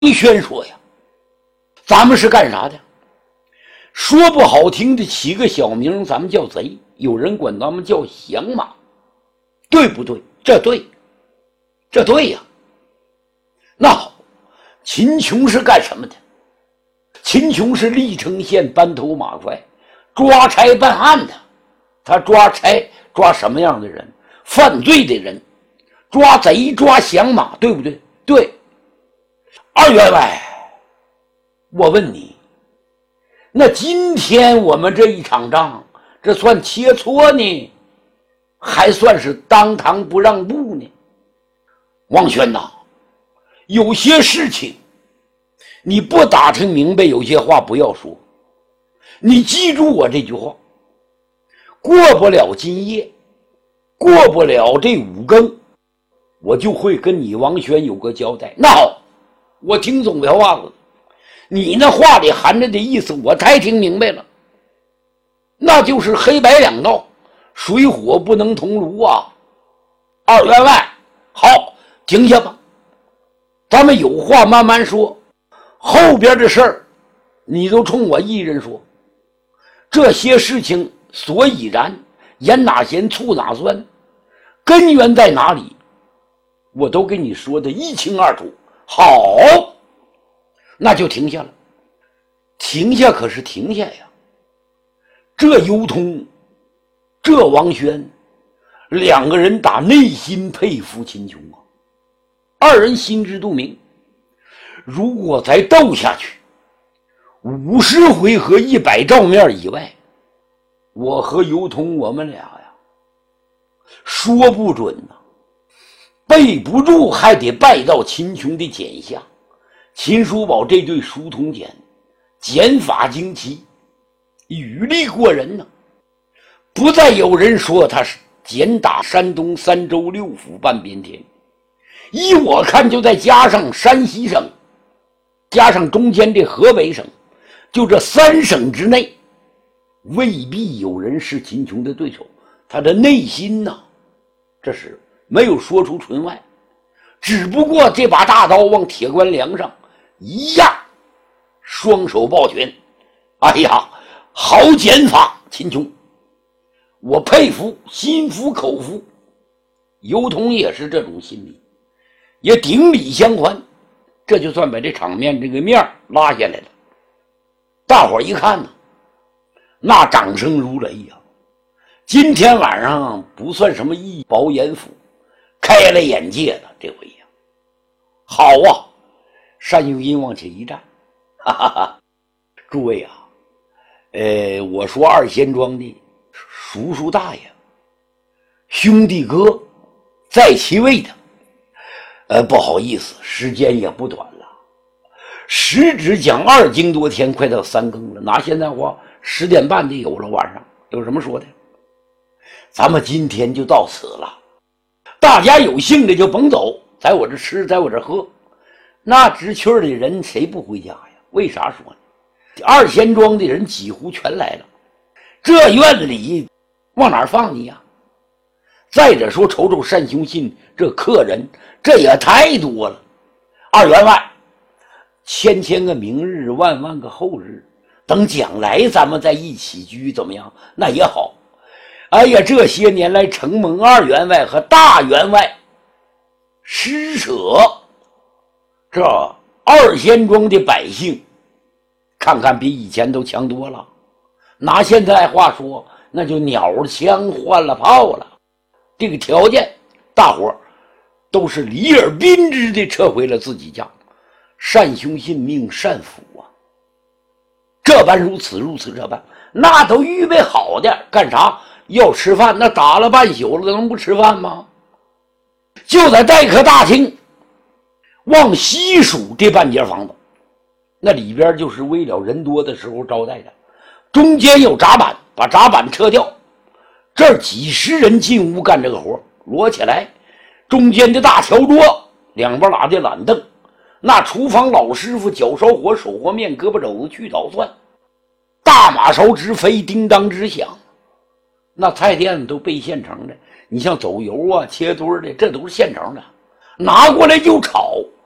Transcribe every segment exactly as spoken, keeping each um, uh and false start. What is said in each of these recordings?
轩说呀，咱们是干啥的？说不好听的起个小名，咱们叫贼，有人管咱们叫降马，对不对？这对，这对呀。那好，秦琼是干什么的？秦琼是历城县班头马快，抓差办案的。他抓差抓什么样的人？犯罪的人，抓贼抓降马，对不对？对。二员外，我问你，那今天我们这一场仗，这算切磋呢，还算是当堂不让步呢？王轩呐，有些事情你不打听明白，有些话不要说。你记住我这句话，过不了今夜，过不了这五更，我就会跟你王轩有个交代。那好，我听懂了话了，你那话里含着的意思我太听明白了，那就是黑白两道，水火不能同炉啊。二员外，好，停下吧，咱们有话慢慢说，后边的事儿你都冲我一人说。这些事情所以然，盐哪咸醋哪酸，根源在哪里，我都给你说的一清二楚。好，那就停下了。停下可是停下呀。这尤通，这王轩，两个人打内心佩服秦琼啊。二人心知肚明，如果再斗下去，五十回合一百照面以外，我和尤通我们俩呀，说不准呐、啊，背不住还得拜到秦琼的锏下。秦叔宝这对书童锏，锏法精奇，语力过人呢、啊，不再有人说他是锏打山东三州六府半边天，依我看就再加上山西省，加上中间这河北省，就这三省之内，未必有人是秦琼的对手。他的内心呢、啊，这是没有说出唇外，只不过这把大刀往铁棺梁上一压，双手抱拳，哎呀，好剑法，秦琼，我佩服，心服口服。尤通也是这种心理，也顶礼相还，这就算把这场面这个面拉下来了。大伙儿一看呢，那掌声如雷呀、啊！今天晚上不算什么一饱眼福，开了眼界了，这回呀，好啊！单雄阴往前一站，哈哈哈！诸位啊，呃，我说二仙庄的叔叔大爷、兄弟哥在其位的，呃，不好意思，时间也不短了，时指讲二更多天，快到三更了。拿现在话，十点半得有了。晚上有什么说的？咱们今天就到此了，大家有兴的就甭走，在我这吃，在我这喝。那知趣的人谁不回家呀？为啥说呢？二仙庄的人几乎全来了，这院子里往哪儿放你呀？再者说，瞅瞅单雄信这客人，这也太多了。二员外，千千个明日，万万个后日，等将来咱们在一起居怎么样？那也好。哎呀，这些年来承蒙二员外和大员外施舍，这二仙庄的百姓看看比以前都强多了。拿现在话说，那就鸟枪换了炮了。这个条件大伙儿都是礼而宾之的撤回了自己家，单雄信命单府啊，这般如此如此这般，那都预备好的。干啥？要吃饭，那打了半宿了，能不吃饭吗？就在待客大厅往西数这半间房子，那里边就是为了人多的时候招待的，中间有闸板，把闸板撤掉，这儿几十人进屋干这个活，摞起来，中间的大条桌，两边拉的懒凳，那厨房老师傅脚烧火，手和面，胳膊肘子去捣蒜，大马勺直飞，叮当直响。那菜店都备现成的，你像走油啊、切墩的，这都是现成的，拿过来就炒。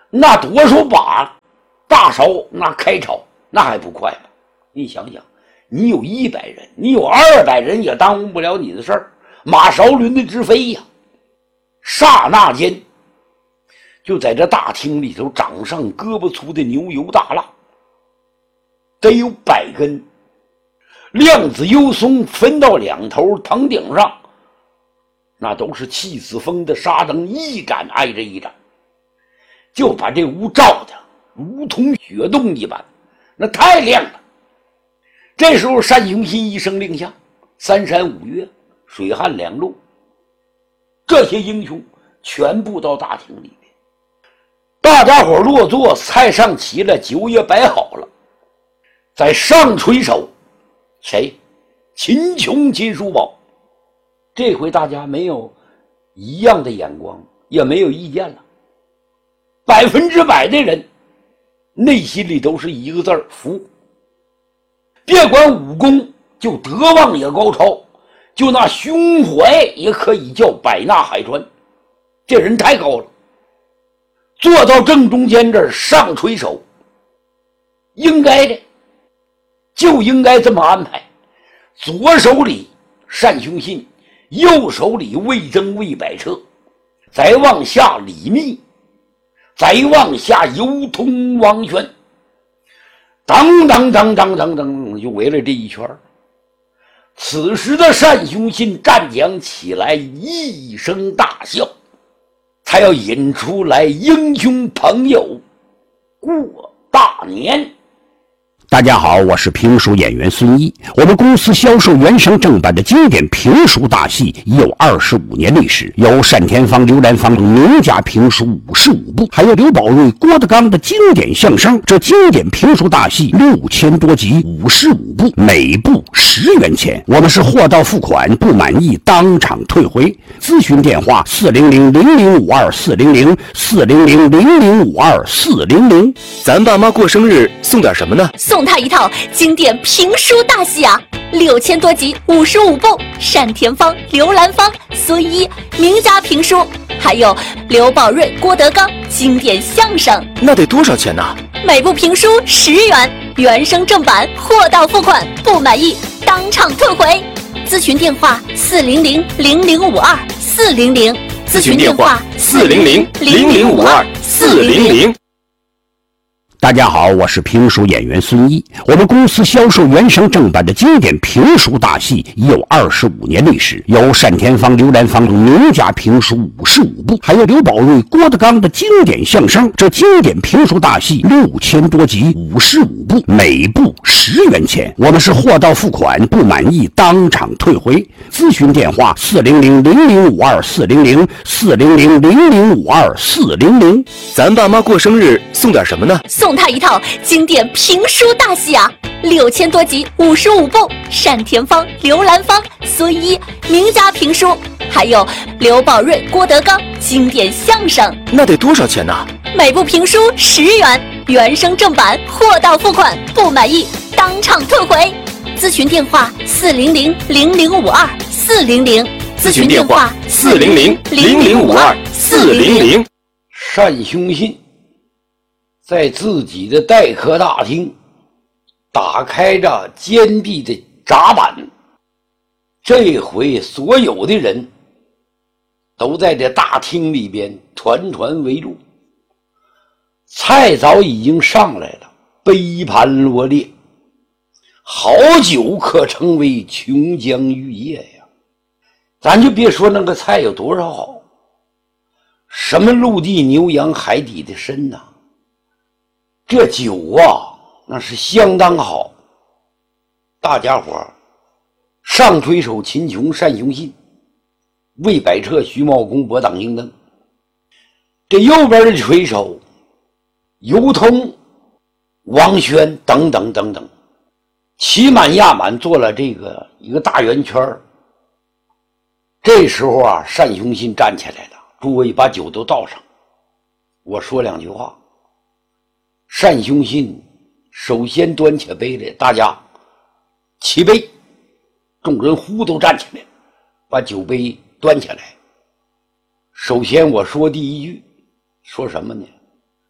那多少把大勺那开炒，那还不快吗？你想想，你有一百人，你有二百人也耽误不了你的事儿，马勺轮的直飞呀！刹那间，就在这大厅里头长上胳膊粗的牛油大蜡，得有百根，量子油松分到两头，堂顶上那都是气死风的纱灯，一盏挨着一盏，就把这屋照的如同雪洞一般，那太亮了。这时候单雄信一声令下，三山五岳，水旱两路，这些英雄全部到大厅里面，大家伙落座，菜上齐了，酒也摆好了，在上垂手谁？秦琼、秦叔宝。这回大家没有一样的眼光，也没有意见了，百分之百的人内心里都是一个字儿：服。别管武功，就德望也高超，就那胸怀也可以叫百纳海川，这人太高了。坐到正中间这儿上垂手，应该的，就应该这么安排。左手里单雄信，右手里魏征、魏百彻，再往下李密，再往下游通、王轩，当当当当当当，就围了这一圈。此时的单雄信站讲起来一声大笑，他要引出来英雄朋友过大年。 大家好，我是评书演员孙一。我们公司销售原声正版的经典评书大戏已有二十五年历史，有单田芳、刘兰芳名家评书五十五部，还有刘宝瑞、郭德纲的经典相声。这经典评书大戏六千多集，五十五部，每部十元钱。我们是货到付款，不满意当场退回。咨询电话：四零零零零五二四零零四零零零零五二四零零。 咱爸妈过生日送点什么呢？ 送他一套经典评书大戏啊，六千多集，五十五部，单田芳、刘兰芳、孙一名家评书，还有刘宝瑞、郭德纲经典相声。 那得多少钱呢？ 每部评书十元，原声正版，货到付款，不满意当场退回。咨询电话：四零零零零五二四零零。 咨询电话：四零零零零五二四零零。 大家好，我是评书演员孙一。我们公司销售原声正版的经典评书大戏已有二十五年历史，有单田芳、刘兰芳名家评书五十五部，还有刘宝瑞、郭德纲的经典相声。这经典评书大戏六千多集，五十五部，每部十元钱。我们是货到付款，不满意当场退回。咨询电话：四零零零零五二四零零四零零零零五二四零零。 咱爸妈过生日送点什么呢？ 送他一套经典评书大戏啊，六千多集，五十五部，单田芳、刘兰芳、孙一名家评书，还有刘宝瑞、郭德纲经典相声。 那得多少钱呢？ 每部评书十元，原声正版，货到付款，不满意当场退回。咨询电话：四零零零零五二四零零。 咨询电话：四零零零零五二四零零。 单雄信在自己的待客大厅打开着坚壁的闸板，这回所有的人都在这大厅里边团团围住，菜早已经上来了，杯盘罗列，好酒可称为琼浆玉液呀。咱就别说那个菜有多少好，什么陆地牛羊海底的参呐、啊，这酒啊那是相当好。大家伙上推手秦琼、单雄信、魏百彻、徐茂公、博党英灯，这右边的推手游通、王轩等等等等，骑满压满做了这个一个大圆圈。这时候啊，单雄信站起来了，诸位把酒都倒上，我说两句话。单雄信首先端起杯来，大家齐杯，众人呼都站起来，把酒杯端起来。首先我说第一句，说什么呢？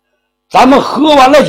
咱们喝完了酒